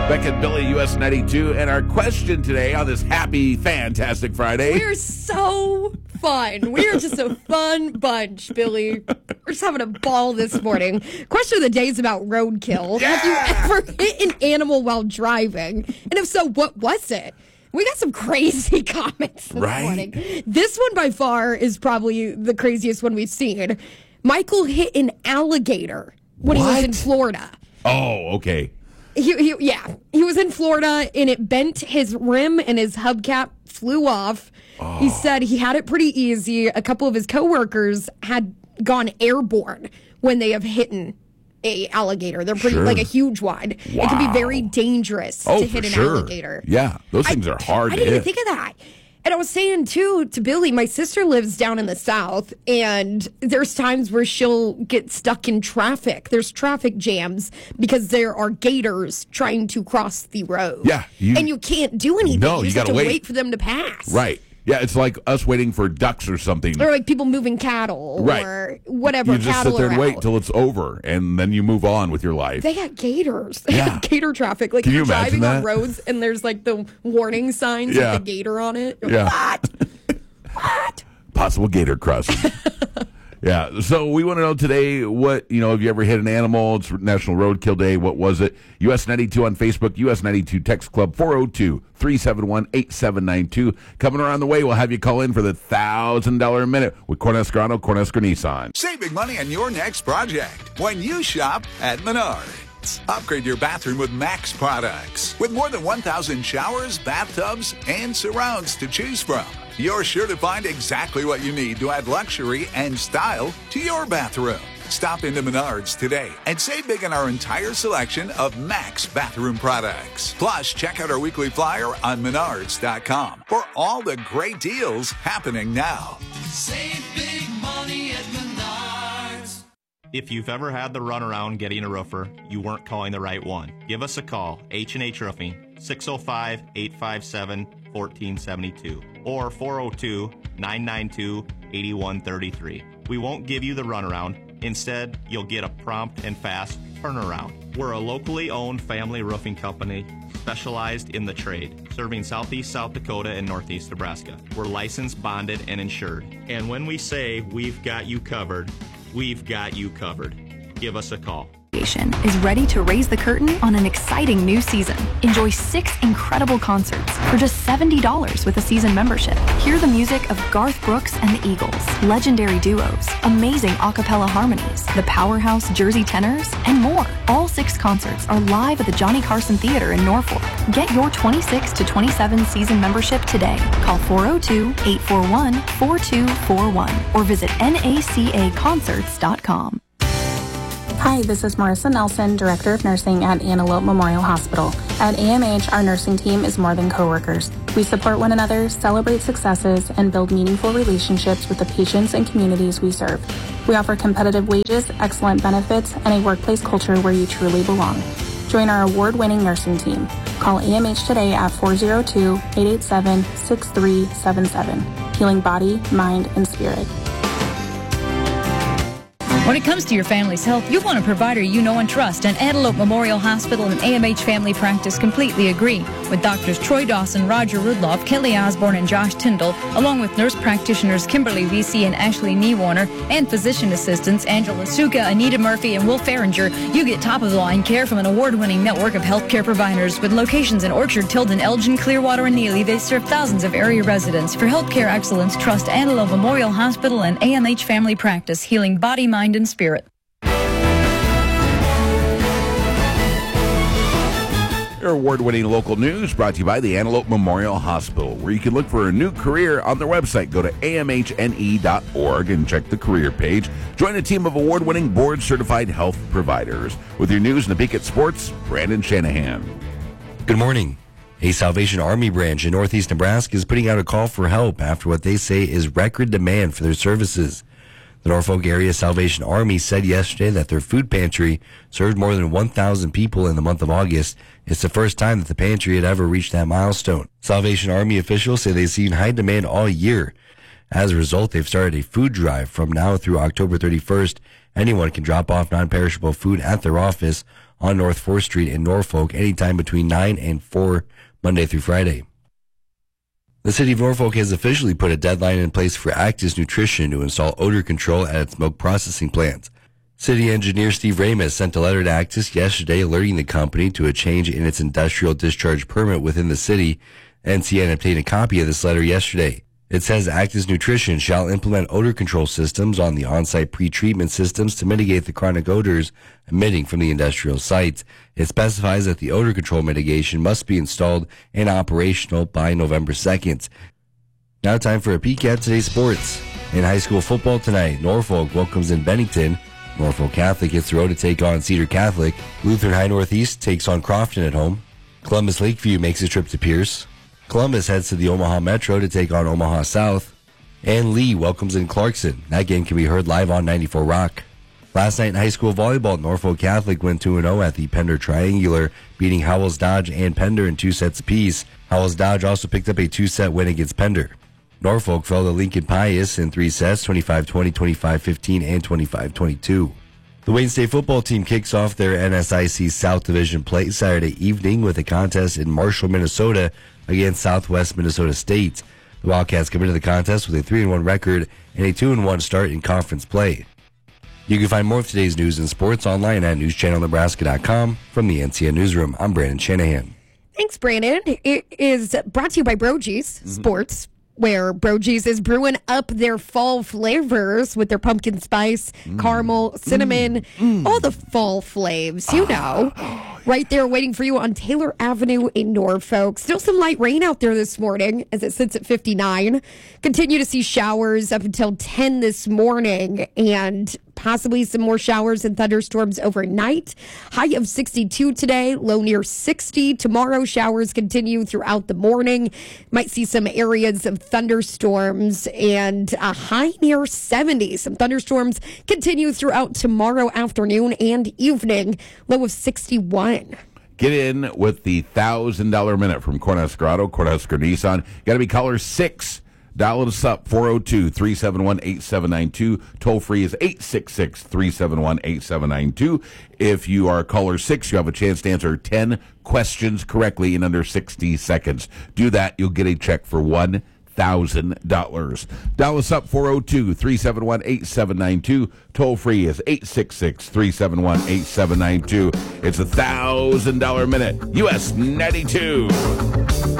Beck and Billy, US 92. And our question today on this happy, fantastic Friday. We're so fun. We are just a fun bunch, Billy. We're just having a ball this morning. Question of the day is about roadkill. Yeah! Have you ever hit an animal while driving? And if so, what was it? We got some crazy comments this morning. This one by far is probably the craziest one we've seen. Michael hit an alligator when he was in Florida. Oh, okay. He was in Florida, and it bent his rim, and his hubcap flew off. Oh. He said he had it pretty easy. A couple of his coworkers had gone airborne when they have hit a alligator. They're pretty like a huge one. Wow. It can be very dangerous to hit an alligator. Yeah, those things are hard to hit. I didn't even think of that. And I was saying, too, to Billy, my sister lives down in the South, and there's times where she'll get stuck in traffic. There's traffic jams because there are gators trying to cross the road. Yeah. And you can't do anything. No, you just have to wait for them to pass. Right. Yeah, it's like us waiting for ducks or something. Or like people moving cattle or whatever. You just sit there and wait until it's over, and then you move on with your life. They got gators. They have gator traffic. Like you're driving on roads, and there's like the warning signs with the gator on it. Yeah. What? Possible gator crossing. Yeah, so we want to know today what, have you ever hit an animal? It's National Roadkill Day. What was it? US 92 on Facebook, US 92 Text Club, 402-371-8792. Coming around the way, we'll have you call in for the $1,000 a minute with Cornhusker Auto, Cornhusker Nissan. Save big money on your next project when you shop at Menards. Upgrade your bathroom with Max products. With more than 1,000 showers, bathtubs, and surrounds to choose from, you're sure to find exactly what you need to add luxury and style to your bathroom. Stop into Menards today and save big on our entire selection of Max bathroom products. Plus, check out our weekly flyer on Menards.com for all the great deals happening now. Save big money at Menards. If you've ever had the runaround getting a roofer, you weren't calling the right one. Give us a call, H&H Roofing, 605-857-1472 or 402-992-8133. We won't give you the runaround. Instead, you'll get a prompt and fast turnaround. We're a locally owned family roofing company specialized in the trade, serving southeast South Dakota and northeast Nebraska. We're licensed, bonded, and insured. And when we say we've got you covered, we've got you covered. Give us a call. Is ready to raise the curtain on an exciting new season. Enjoy 6 incredible concerts for just $70 with a season membership. Hear the music of Garth Brooks and the Eagles, legendary duos, amazing a cappella harmonies, the powerhouse Jersey Tenors, and more. All 6 concerts are live at the Johnny Carson Theater in Norfolk. Get your 26 to 27 season membership today. Call 402-841-4241 or visit nacaconcerts.com. Hi, this is Marissa Nelson, Director of Nursing at Antelope Memorial Hospital. At AMH, our nursing team is more than coworkers. We support one another, celebrate successes, and build meaningful relationships with the patients and communities we serve. We offer competitive wages, excellent benefits, and a workplace culture where you truly belong. Join our award-winning nursing team. Call AMH today at 402-887-6377. Healing body, mind, and spirit. When it comes to your family's health, you want a provider you know and trust, and Antelope Memorial Hospital and AMH Family Practice completely agree. With doctors Troy Dawson, Roger Rudloff, Kelly Osborne, and Josh Tyndall, along with nurse practitioners Kimberly VC and Ashley Niewarner, and physician assistants Angela Suka, Anita Murphy, and Will Farringer, you get top-of-the-line care from an award-winning network of healthcare providers. With locations in Orchard, Tilden, Elgin, Clearwater, and Neely, they serve thousands of area residents. For healthcare excellence, trust Antelope Memorial Hospital and AMH Family Practice, healing body, mind, and spirit. Your award-winning local news brought to you by the Antelope Memorial Hospital, where you can look for a new career on their website. Go to amhne.org and check the career page. Join a team of award-winning board-certified health providers. With your news and the peek at sports, Brandon Shanahan. Good morning. A Salvation Army branch in northeast Nebraska is putting out a call for help after what they say is record demand for their services. The Norfolk Area Salvation Army said yesterday that their food pantry served more than 1,000 people in the month of August. It's the first time that the pantry had ever reached that milestone. Salvation Army officials say they've seen high demand all year. As a result, they've started a food drive from now through October 31st. Anyone can drop off non-perishable food at their office. on North 4th Street in Norfolk anytime between 9 and 4 Monday through Friday. The city of Norfolk has officially put a deadline in place for Actis Nutrition to install odor control at its milk processing plants. City engineer Steve Ramus sent a letter to Actis yesterday alerting the company to a change in its industrial discharge permit within the city. NCN obtained a copy of this letter yesterday. It says Actis Nutrition shall implement odor control systems on the on-site pre-treatment systems to mitigate the chronic odors emitting from the industrial sites. It specifies that the odor control mitigation must be installed and operational by November 2nd. Now time for a peek at today's sports. In high school football tonight, Norfolk welcomes in Bennington. Norfolk Catholic hits the road to take on Cedar Catholic. Lutheran High Northeast takes on Crofton at home. Columbus Lakeview makes a trip to Pierce. Columbus heads to the Omaha Metro to take on Omaha South. And Lee welcomes in Clarkson. That game can be heard live on 94 Rock. Last night in high school volleyball, Norfolk Catholic went 2-0 at the Pender Triangular, beating Howells Dodge and Pender in 2 sets apiece. Howells Dodge also picked up a 2-set win against Pender. Norfolk fell to Lincoln Pius in 3 sets, 25-20, 25-15, and 25-22. The Wayne State football team kicks off their NSIC South Division play Saturday evening with a contest in Marshall, Minnesota against Southwest Minnesota State. The Wildcats come into the contest with a 3-1 record and a 2-1 start in conference play. You can find more of today's news and sports online at newschannelnebraska.com. From the NCN Newsroom, I'm Brandon Shanahan. Thanks, Brandon. It is brought to you by Brogy's Sports, where Brogy's is brewing up their fall flavors with their pumpkin spice, caramel, cinnamon, all the fall flavs, you know. Right there waiting for you on Taylor Avenue in Norfolk. Still some light rain out there this morning as it sits at 59. Continue to see showers up until 10 this morning and possibly some more showers and thunderstorms overnight. High of 62 today, low near 60. Tomorrow, showers continue throughout the morning. Might see some areas of thunderstorms and a high near 70. Some thunderstorms continue throughout tomorrow afternoon and evening, low of 61. Get in with the $1,000 minute from Cornhusker Auto, Cornhusker Nissan. Got to be caller 6. Dial us up, 402-371-8792. Toll free is 866-371-8792. If you are caller 6, you have a chance to answer 10 questions correctly in under 60 seconds. Do that, you'll get a check for $1,000. Dial us up, 402-371-8792. Toll free is 866-371-8792. It's a $1,000 minute. US 92.